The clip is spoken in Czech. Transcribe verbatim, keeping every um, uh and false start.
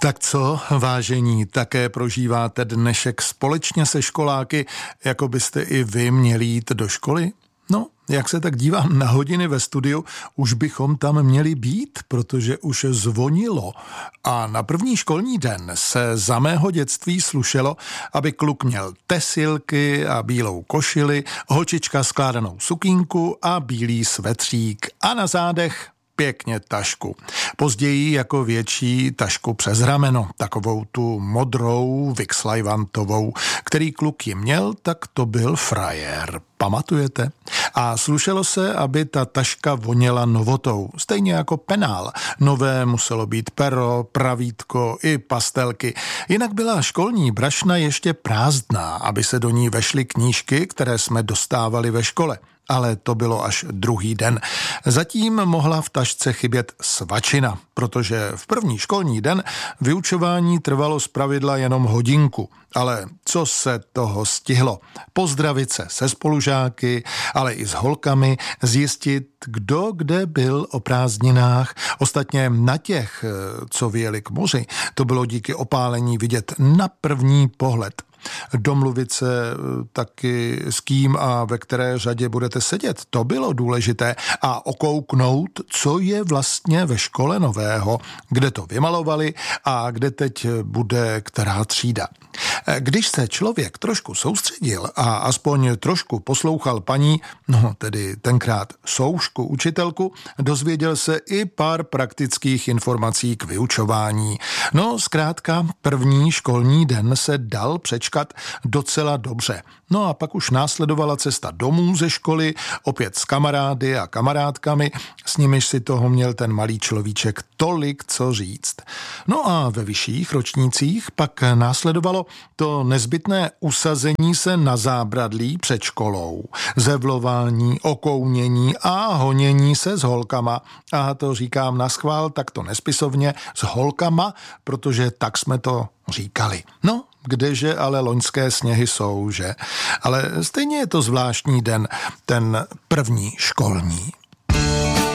Tak co, vážení, také prožíváte dnešek společně se školáky, jako byste i vy měli jít do školy? No, jak se tak dívám na hodiny ve studiu, už bychom tam měli být, protože už zvonilo. A na první školní den se za mého dětství slušelo, aby kluk měl tesilky a bílou košili, holčička skládanou sukínku a bílý svetřík a na zádech pěkně tašku. Později jako větší tašku přes rameno, takovou tu modrou Vixlajvantovou, který kluk ji měl, tak to byl frajer. Pamatujete? A slušelo se, aby ta taška voněla novotou, stejně jako penál. Nové muselo být pero, pravítko i pastelky. Jinak byla školní brašna ještě prázdná, aby se do ní vešly knížky, které jsme dostávali ve škole. Ale to bylo až druhý den. Zatím mohla v tašce chybět svačina, protože v první školní den vyučování trvalo zpravidla jenom hodinku. Ale co se toho stihlo? Pozdravit se se spolužáky, ale i s holkami, zjistit, kdo kde byl o prázdninách. Ostatně na těch, co vyjeli k moři, to bylo díky opálení vidět na první pohled. Domluvit se taky s kým a ve které řadě budete sedět, to bylo důležité. A okouknout, co je vlastně ve škole nového, kde to vymalovali a kde teď bude která třída. Když se člověk trošku soustředil a aspoň trošku poslouchal paní, no tedy tenkrát soušku učitelku, dozvěděl se i pár praktických informací k vyučování. No zkrátka první školní den se dal přečkat docela dobře. No a pak už následovala cesta domů ze školy, opět s kamarády a kamarádkami, s nimiž si toho měl ten malý človíček tolik co říct. No a ve vyšších ročnících pak následovalo to nezbytné usazení se na zábradlí před školou, zevlování, okounění a honění se s holkama. A to říkám naschvál takto nespisovně s holkama, protože tak jsme to říkali. No, kdeže ale loňské sněhy jsou, že? Ale stejně je to zvláštní den, ten první školní.